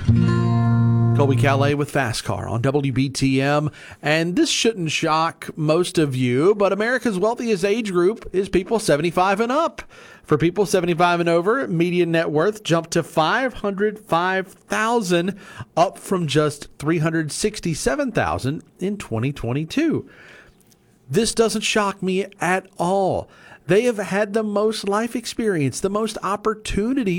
Colby Calais with Fast Car on WBTM. And this shouldn't shock most of you, but America's wealthiest age group is people 75 and up. For people 75 and over, median net worth jumped to $505,000, up from just $367,000 in 2022. This doesn't shock me at all. They have had the most life experience, the most opportunity